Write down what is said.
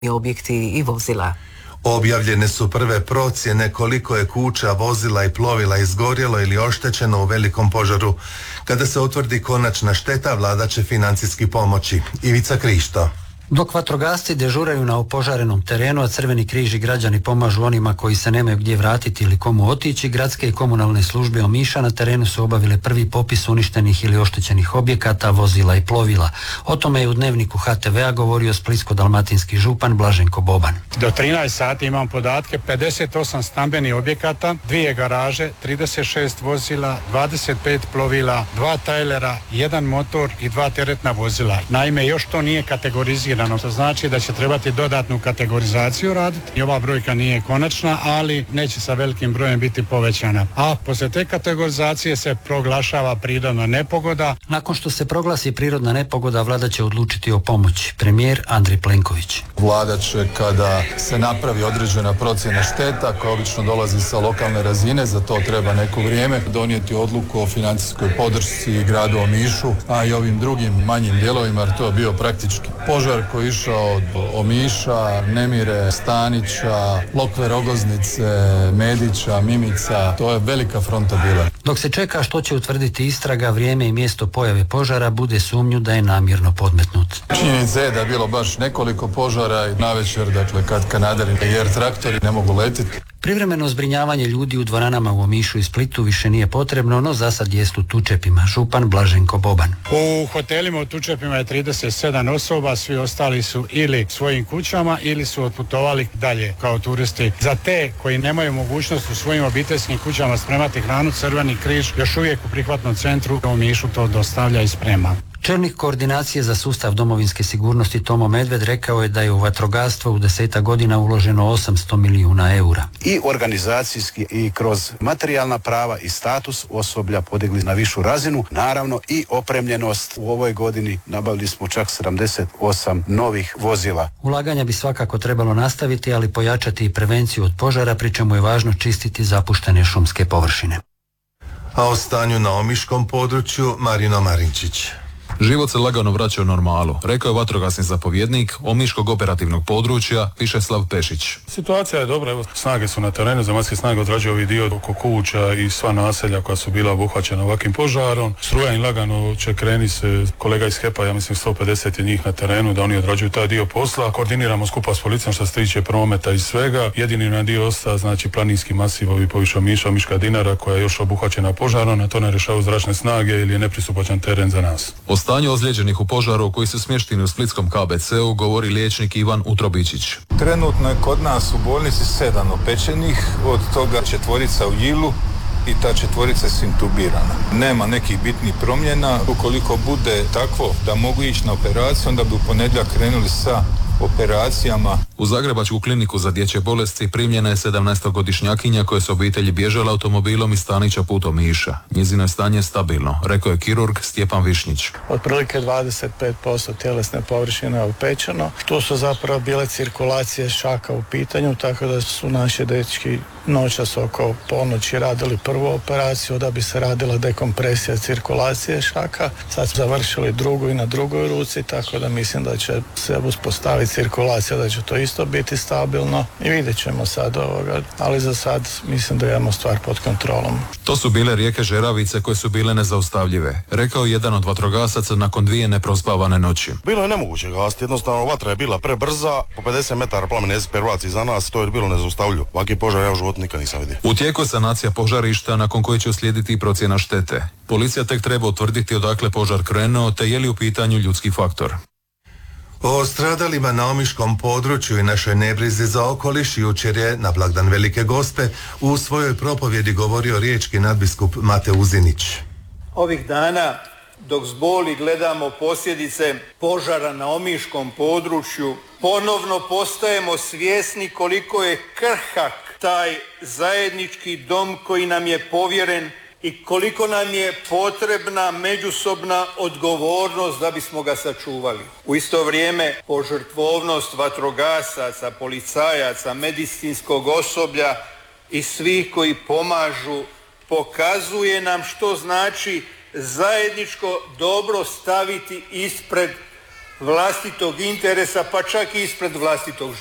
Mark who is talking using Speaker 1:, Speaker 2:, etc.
Speaker 1: objekti i vozila.
Speaker 2: Objavljene su prve procjene koliko je kuća, vozila i plovila izgorjelo ili oštećeno u velikom požaru. Kada se utvrdi konačna šteta, vlada će financijski pomoći. Ivica Krišto.
Speaker 3: Dok vatrogasci dežuraju na opožarenom terenu, a Crveni križ i građani pomažu onima koji se nemaju gdje vratiti ili komu otići, gradske i komunalne službe Omiša na terenu su obavile prvi popis uništenih ili oštećenih objekata, vozila i plovila. O tome je u dnevniku HTV-a govorio splitsko-dalmatinski župan Blaženko Boban.
Speaker 4: Do 13 sati imam podatke, 58 stambenih objekata, 2 garaže, 36 vozila, 25 plovila, 2 tajlera, 1 motor i 2 teretna vozila. Naime, još to nije kategorizirano. To znači da će trebati dodatnu kategorizaciju raditi i ova brojka nije konačna, ali neće sa velikim brojem biti povećana. A poslije te kategorizacije se proglašava prirodna nepogoda.
Speaker 3: Nakon što se proglasi prirodna nepogoda, vlada će odlučiti o pomoći. Premijer Andrej Plenković.
Speaker 5: Vlada će, kada se napravi određena procjena šteta, koja obično dolazi sa lokalne razine, za to treba neko vrijeme, donijeti odluku o financijskoj podršci gradu Omišu, a i ovim drugim manjim dijelovima, jer to je bio praktički požar koji je išao od Omiša, Nemire, Stanića, Lokve, Rogoznice, Medića, Mimica. To je velika fronta bila.
Speaker 3: Dok se čeka što će utvrditi istraga, vrijeme i mjesto pojave požara bude sumnju da je namjerno podmetnut.
Speaker 5: Činjenica je da je bilo baš nekoliko požara i navečer, dakle, kad kanaderi i air traktori ne mogu letiti.
Speaker 3: Privremeno zbrinjavanje ljudi u dvoranama u Omišu i Splitu više nije potrebno, no za sad jest u Tučepima. Župan Blaženko Boban.
Speaker 4: U hotelima u Tučepima je 37 osoba, svi ostali su ili svojim kućama ili su otputovali dalje kao turisti. Za te koji nemaju mogućnost u svojim obiteljskim kućama spremati hranu, Crveni križ još uvijek u prihvatnom centru u Omišu to dostavlja i sprema.
Speaker 3: Čelnik koordinacije za sustav domovinske sigurnosti Tomo Medved rekao je da je u vatrogastvo u 10 godina uloženo 800 milijuna eura.
Speaker 6: I organizacijski i kroz materijalna prava i status osoblja podigli na višu razinu. Naravno i opremljenost. U ovoj godini nabavili smo čak 78 novih vozila.
Speaker 3: Ulaganja bi svakako trebalo nastaviti, ali pojačati i prevenciju od požara, pri čemu je važno čistiti zapuštene šumske površine.
Speaker 2: A o stanju na omiškom području Marino Marinčić.
Speaker 7: Život se lagano vraća u normalu, rekao je vatrogasni zapovjednik Omiškog operativnog područja Višeslav Pešić.
Speaker 8: Situacija je dobra, evo, snage su na terenu, zemaljske snage odrađuju ovaj dio oko kuća i sva naselja koja su bila obuhvaćena ovakvim požarom. Struja im lagano će kreni se, kolega iz HEP-a, ja mislim 150 je njih na terenu, da oni odrađuju taj dio posla. Koordiniramo skupa s policijom što se tiče prometa i svega. Jedini na dio ostaje, znači, planinski masiv ovi poviše Omiša, Omiška Dinara, koja je još obuhvaćena požarom, a to ne rješavaju zračne snage ili je nepristupačan teren za nas.
Speaker 7: O stanju ozlijeđenih u požaru koji su smješteni u splitskom KBC-u govori liječnik Ivan Utrobičić.
Speaker 9: Trenutno je kod nas u bolnici 7 opečenih, od toga 4 u Jilu i ta 4 su intubirana. Nema nekih bitnih promjena. Ukoliko bude takvo da mogu ići na operaciju, onda bi u ponedjeljak krenuli sa operacijama.
Speaker 7: U Zagrebačku kliniku za dječje bolesti primljena je 17-godišnjakinja koja se obitelji bježala automobilom iz Stanića put Omiša. Njezino je stanje stabilno, rekao je kirurg Stjepan Višnjić.
Speaker 10: Otprilike 25% tjelesne površine je opečeno. Tu su zapravo bile cirkulacije šaka u pitanju, tako da su naši dečki noćas oko ponoći radili prvu operaciju da bi se radila dekompresija cirkulacije šaka. Sad su završili drugu i na drugoj ruci, tako da mislim da će se uspostaviti cirkulacija, da će to isto biti stabilno i vidjet ćemo sad ali za sad mislim da imamo stvar pod kontrolom.
Speaker 7: To su bile rijeke Žeravice koje su bile nezaustavljive, rekao jedan od vatrogasaca nakon 2 neprospavane noći.
Speaker 11: Bilo je nemoguće gasiti, jednostavno vatra je bila prebrza, po 50 metara plamene pervaci za nas, to je bilo nezaustavljivo. Ovaki požar ja u životu nikad nisam vidio.
Speaker 7: U tijeku je sanacija požarišta nakon koje će uslijediti procjena štete. Policija tek treba utvrditi odakle požar krenuo te je li u pitanju ljudski faktor.
Speaker 2: O stradalima na omiškom području i našoj nebrizi za okoliš jučer je na blagdan Velike Gospe u svojoj propovjedi govorio riječki nadbiskup Mate Uzinić.
Speaker 12: Ovih dana dok s boli gledamo posljedice požara na omiškom području, ponovno postajemo svjesni koliko je krhak taj zajednički dom koji nam je povjeren i koliko nam je potrebna međusobna odgovornost da bismo ga sačuvali. U isto vrijeme požrtvovnost vatrogasaca, policajaca, medicinskog osoblja i svih koji pomažu pokazuje nam što znači zajedničko dobro staviti ispred vlastitog interesa, pa čak i ispred vlastitog